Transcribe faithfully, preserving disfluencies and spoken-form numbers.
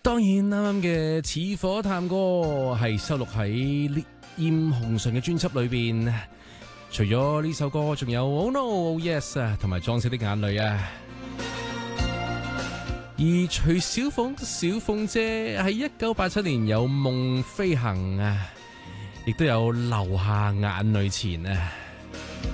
當然啱啱嘅《似火探歌》係收錄喺烈焰紅唇嘅專輯裏邊。除咗呢首歌，仲有 Oh No Oh Yes 啊，同埋裝飾的眼淚啊。而徐小鳳小鳳姐喺一九八七年有夢飛行啊，亦都有流下眼淚前啊。